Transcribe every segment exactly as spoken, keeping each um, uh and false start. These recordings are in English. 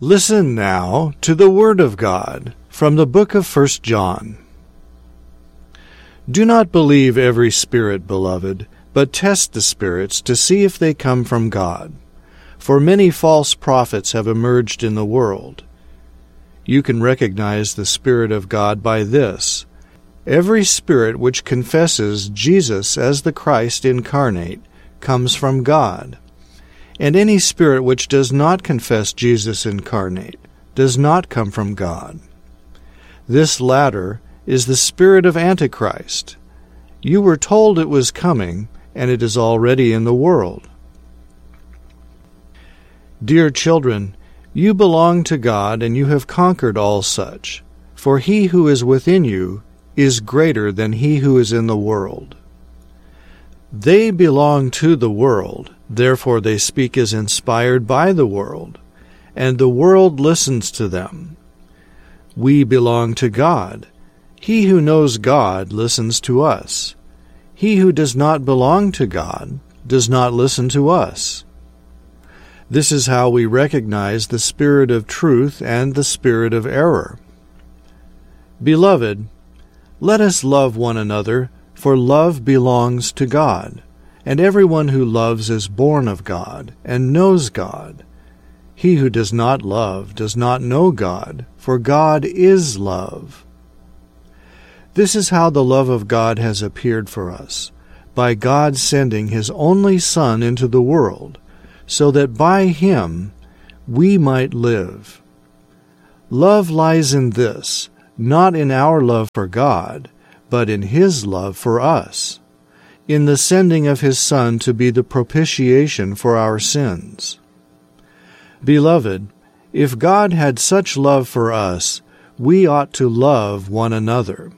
Listen now to the Word of God from the book of First John. Do not believe every spirit, beloved, but test the spirits to see if they come from God. For many false prophets have emerged in the world. You can recognize the Spirit of God by this: every spirit which confesses Jesus as the Christ incarnate comes from God. And any spirit which does not confess Jesus incarnate does not come from God. This latter is the spirit of Antichrist. You were told it was coming, and it is already in the world. Dear children, you belong to God, and you have conquered all such, for he who is within you is greater than he who is in the world. They belong to the world, therefore they speak as inspired by the world, and the world listens to them. We belong to God. He who knows God listens to us. He who does not belong to God does not listen to us. This is how we recognize the spirit of truth and the spirit of error. Beloved, let us love one another, for love belongs to God, and everyone who loves is born of God and knows God. He who does not love does not know God, for God is love. This is how the love of God has appeared for us, by God sending His only Son into the world, so that by Him we might live. Love lies in this, not in our love for God, but in His love for us, in the sending of His Son to be the propitiation for our sins. Beloved, if God had such love for us, we ought to love one another.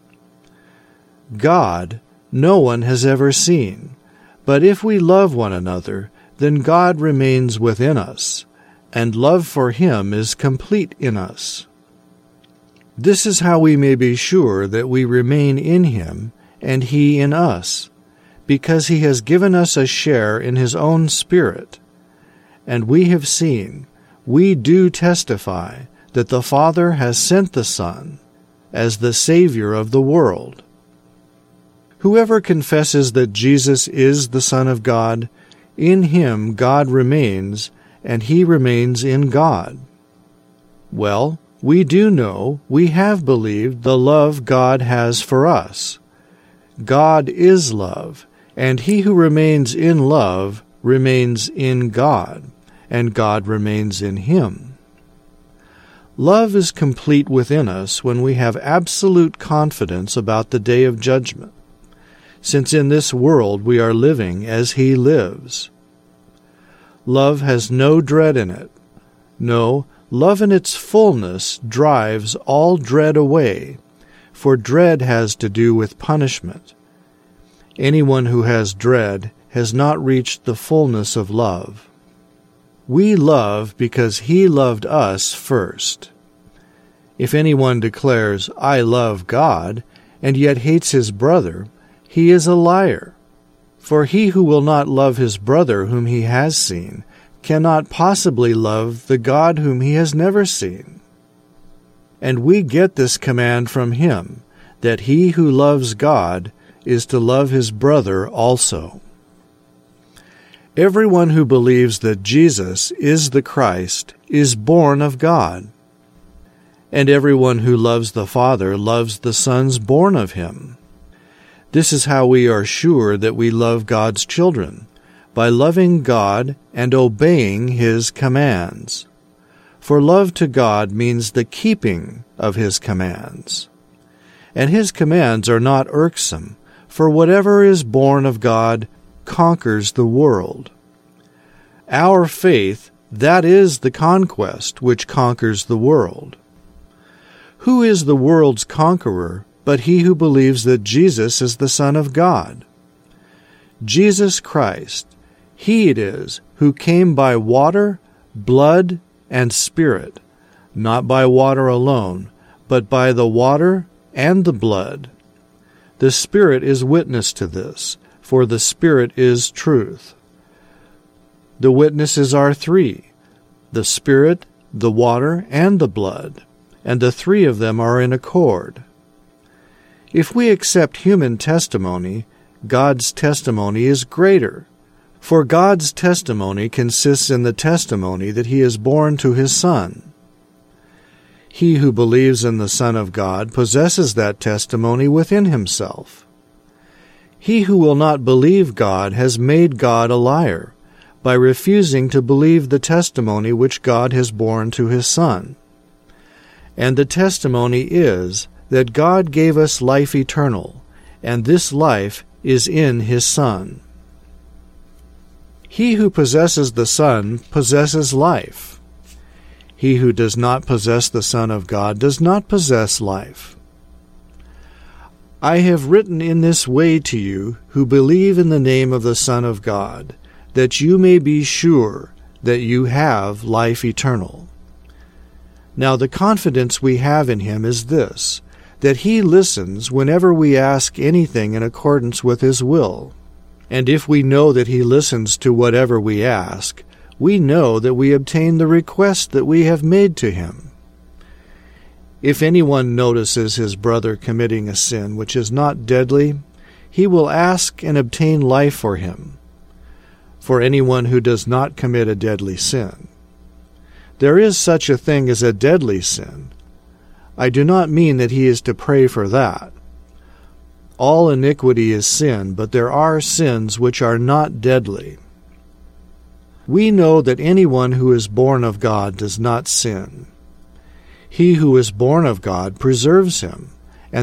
God no one has ever seen, but if we love one another, then God remains within us, and love for Him is complete in us. This is how we may be sure that we remain in Him and He in us, because He has given us a share in His own Spirit. And we have seen, we do testify, that the Father has sent the Son as the Savior of the world. Whoever confesses that Jesus is the Son of God, in Him God remains, and He remains in God. Well, we do know, we have believed the love God has for us. God is love, and he who remains in love remains in God, and God remains in him. Love is complete within us when we have absolute confidence about the day of judgment, since in this world we are living as He lives. Love has no dread in it. No, love in its fullness drives all dread away, for dread has to do with punishment. Anyone who has dread has not reached the fullness of love. We love because He loved us first. If anyone declares, "I love God," and yet hates his brother, he is a liar. For he who will not love his brother whom he has seen cannot possibly love the God whom he has never seen. And we get this command from Him, that he who loves God is to love his brother also. Everyone who believes that Jesus is the Christ is born of God. And everyone who loves the Father loves the sons born of Him. This is how we are sure that we love God's children, by loving God and obeying His commands. For love to God means the keeping of His commands. And His commands are not irksome, for whatever is born of God conquers the world. Our faith, that is the conquest which conquers the world. Who is the world's conqueror but he who believes that Jesus is the Son of God? Jesus Christ, He it is who came by water, blood, and Spirit, not by water alone, but by the water and the blood. The Spirit is witness to this, for the Spirit is truth. The witnesses are three: the Spirit, the water, and the blood, and the three of them are in accord. If we accept human testimony, God's testimony is greater, for God's testimony consists in the testimony that He is born to His Son. He who believes in the Son of God possesses that testimony within himself. He who will not believe God has made God a liar, by refusing to believe the testimony which God has borne to His Son. And the testimony is that God gave us life eternal, and this life is in His Son. He who possesses the Son possesses life. He who does not possess the Son of God does not possess life. I have written in this way to you who believe in the name of the Son of God, that you may be sure that you have life eternal. Now the confidence we have in Him is this, that He listens whenever we ask anything in accordance with His will. And if we know that He listens to whatever we ask, we know that we obtain the request that we have made to Him. If anyone notices his brother committing a sin which is not deadly, he will ask and obtain life for him, for anyone who does not commit a deadly sin. There is such a thing as a deadly sin. I do not mean that he is to pray for that. All iniquity is sin, but there are sins which are not deadly. We know that anyone who is born of God does not sin. He who is born of God preserves him,